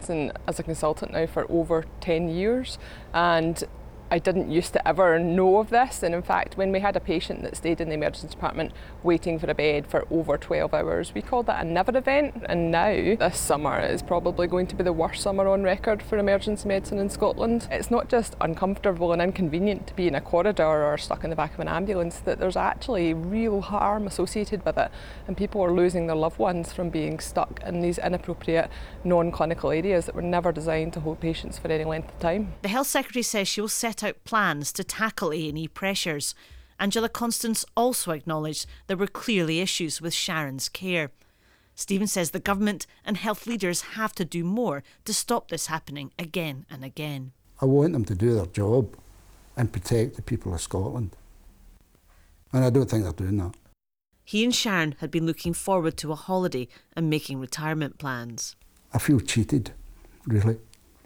medicine as a consultant now for over 10 years, and I didn't used to ever know of this, and in fact when we had a patient that stayed in the emergency department waiting for a bed for over 12 hours, we called that a never event, and now this summer is probably going to be the worst summer on record for emergency medicine in Scotland. It's not just uncomfortable and inconvenient to be in a corridor or stuck in the back of an ambulance, that there's actually real harm associated with it, and people are losing their loved ones from being stuck in these inappropriate non-clinical areas that were never designed to hold patients for any length of time. The Health Secretary says she will set out plans to tackle A&E pressures. Angela Constance also acknowledged there were clearly issues with Sharon's care. Stephen says the government and health leaders have to do more to stop this happening again and again. I want them to do their job and protect the people of Scotland. And I don't think they're doing that. He and Sharon had been looking forward to a holiday and making retirement plans. I feel cheated, really,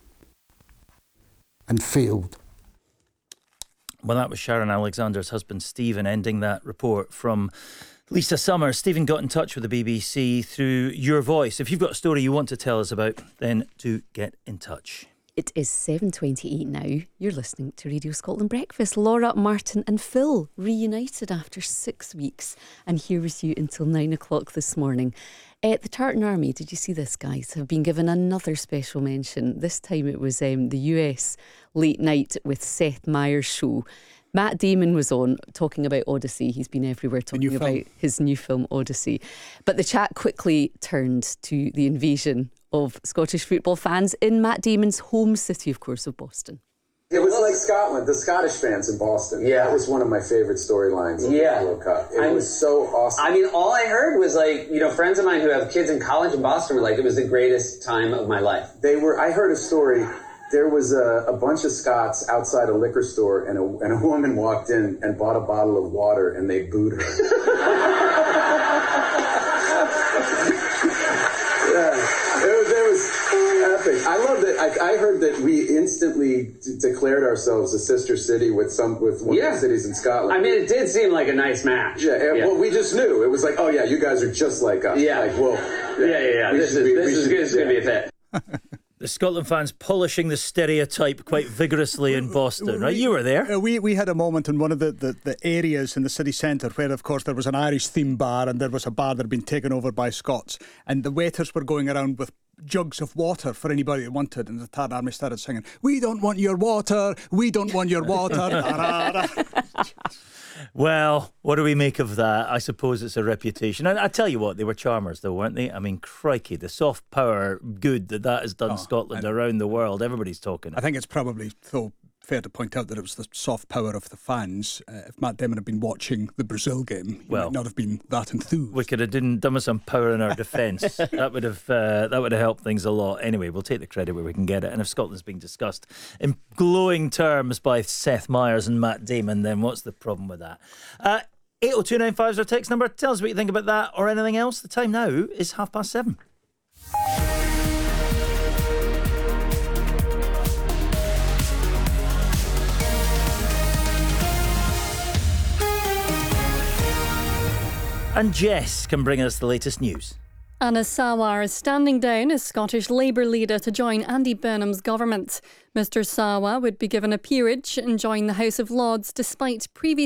and failed. Well, that was Sharon Alexander's husband, Stephen, ending that report from Lisa Summers. Stephen got in touch with the BBC through Your Voice. If you've got a story you want to tell us about, then do get in touch. It is 7:28 now. You're listening to Radio Scotland Breakfast. Laura, Martin and Phil reunited after 6 weeks and here with you until 9 o'clock this morning. The Tartan Army, did you see this, guys, have been given another special mention. This time it was the US Late Night with Seth Meyers show. Matt Damon was on talking about Odyssey. He's been everywhere talking about his new film Odyssey. But the chat quickly turned to the invasion of Scottish football fans in Matt Damon's home city, of course, of Boston. It was like Scotland, the Scottish fans in Boston. Yeah. That was one of my favorite storylines of the World Cup. It was so awesome. I mean, all I heard was friends of mine who have kids in college in Boston were like, it was the greatest time of my life. I heard a story. There was a bunch of Scots outside a liquor store, and a woman walked in and bought a bottle of water, and they booed her. It was epic. I love that. I heard that we instantly declared ourselves a sister city with one of the cities in Scotland. I mean, it did seem like a nice match. Yeah. Well, we just knew. It was like, oh yeah, you guys are just like us. Yeah. This is going to be a hit. The Scotland fans polishing the stereotype quite vigorously in Boston, right? You were there. We had a moment in one of the areas in the city centre where, of course, there was an Irish-themed bar and there was a bar that had been taken over by Scots. And the waiters were going around with jugs of water for anybody that wanted. And the Tartan Army started singing, "We don't want your water, we don't want your water." Well, what do we make of that? I suppose it's a reputation. And I tell you what, they were charmers though, weren't they? I mean, crikey, the soft power good that has done Scotland around the world. Everybody's talking. I think it's probably fair to point out that it was the soft power of the fans. If Matt Damon had been watching the Brazil game, he might not have been that enthused. We could have done with some power in our defence. that would have helped things a lot. Anyway, we'll take the credit where we can get it. And if Scotland's being discussed in glowing terms by Seth Meyers and Matt Damon, then what's the problem with that? 80295 is our text number. Tell us what you think about that or anything else. The time now is 7:30. And Jess can bring us the latest news. Anas Sarwar is standing down as Scottish Labour leader to join Andy Burnham's government. Mr Sarwar would be given a peerage and join the House of Lords despite previous